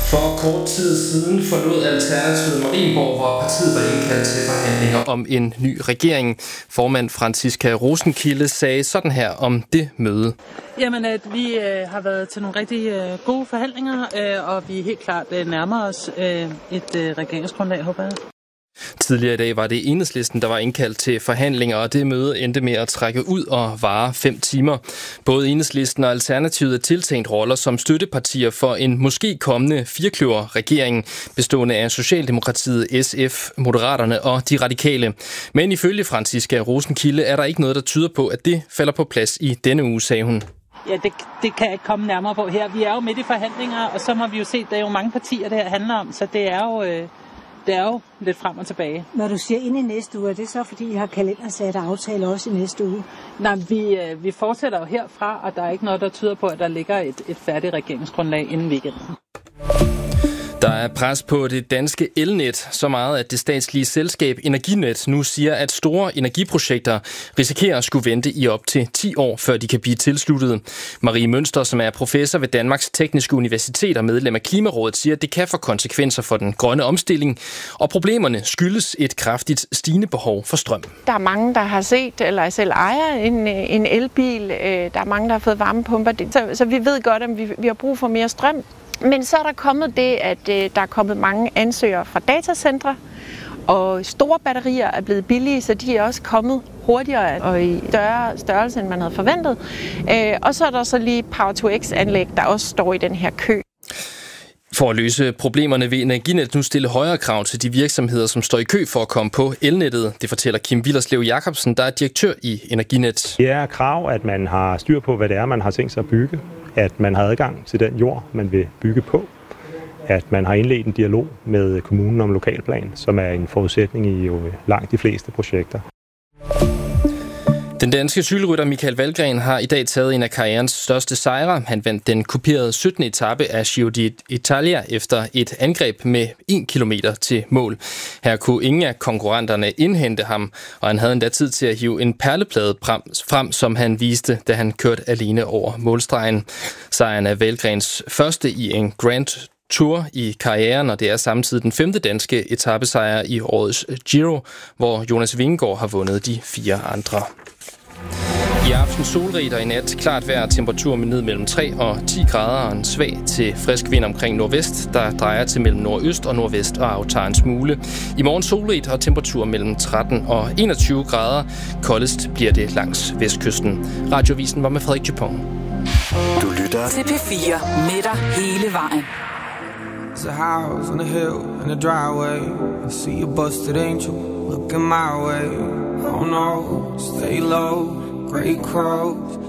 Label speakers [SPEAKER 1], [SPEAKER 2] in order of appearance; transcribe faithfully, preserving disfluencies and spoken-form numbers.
[SPEAKER 1] For kort tid siden forlod Alternativet Marienborg, hvor partiet var indkaldt til forhandlinger om en ny regering. Formand Franciska Rosenkilde sagde sådan her om det møde.
[SPEAKER 2] Jamen, at vi øh, har været til nogle rigtig øh, gode forhandlinger, øh, og vi helt klart øh, nærmer os øh, et øh, regeringsgrundlag, håber jeg.
[SPEAKER 1] Tidligere i dag var det Enhedslisten, der var indkaldt til forhandlinger, og det møde endte med at trække ud og vare fem timer. Både Enhedslisten og Alternativet er tiltænkt roller som støttepartier for en måske kommende firkløver-regering, bestående af Socialdemokratiet, S F, Moderaterne og De Radikale. Men ifølge Franciska Rosenkilde er der ikke noget, der tyder på, at det falder på plads i denne uge, sagde hun.
[SPEAKER 2] Ja, det, det kan jeg ikke komme nærmere på her. Vi er jo midt i forhandlinger, og så må vi jo se, at der er jo mange partier, det her handler om, så det er jo... Øh Det er jo lidt frem og tilbage.
[SPEAKER 3] Når du siger ind i næste uge, er det så, fordi I har kalendersat aftale også i næste uge?
[SPEAKER 2] Nej, vi, vi fortsætter jo herfra, og der er ikke noget, der tyder på, at der ligger et, et færdigt regeringsgrundlag inden weekenden.
[SPEAKER 1] Der er pres på det danske elnet, så meget at det statslige selskab Energinet nu siger, at store energiprojekter risikerer at skulle vente i op til ti år, før de kan blive tilsluttet. Marie Mønster, som er professor ved Danmarks Tekniske Universitet og medlem af Klimarådet, siger, at det kan få konsekvenser for den grønne omstilling, og problemerne skyldes et kraftigt stigende behov for strøm.
[SPEAKER 4] Der er mange, der har set eller selv ejer en, en elbil. Der er mange, der har fået varmepumper. Så, så vi ved godt, at vi, vi har brug for mere strøm. Men så er der kommet det, at øh, der er kommet mange ansøgere fra datacentre, og store batterier er blevet billige, så de er også kommet hurtigere og i større størrelse, end man havde forventet. Øh, og så er der så lige Power to X-anlæg, der også står i den her kø.
[SPEAKER 1] For at løse problemerne vil Energinet nu stille højere krav til de virksomheder, som står i kø for at komme på elnettet. Det fortæller Kim Willerslev Jacobsen, der er direktør i Energinet.
[SPEAKER 5] Det er krav, at man har styr på, hvad det er, man har tænkt sig at bygge. At man har adgang til den jord, man vil bygge på. At man har indledt en dialog med kommunen om lokalplan, som er en forudsætning i jo langt de fleste projekter.
[SPEAKER 1] Den danske cykelrytter Michael Valgren har i dag taget en af karrierens største sejre. Han vandt den kuperede syttende etape af Giro d'Italia efter et angreb med en kilometer til mål. Her kunne ingen af konkurrenterne indhente ham, og han havde endda tid til at hive en perleplade frem, som han viste, da han kørte alene over målstregen. Sejren er Valgrens første i en Grand Tour i karrieren, og det er samtidig den femte danske etapesejr i årets Giro, hvor Jonas Vingegaard har vundet de fire andre. I aften solrigt og i nat klart vejr, temperatur med ned mellem tre og ti grader og en svag til frisk vind omkring nordvest, der drejer til mellem nordøst og nordvest og aftager en smule. I morgen solrigt og temperatur mellem tretten og enogtyve grader. Koldest bliver det langs vestkysten. Radiovisen var med Frederik Dupont.
[SPEAKER 6] Du lytter til P fire med dig hele vejen.
[SPEAKER 7] It's a house on a hill in a driveway. I see a busted angel looking my way. Oh no, stay low, great crows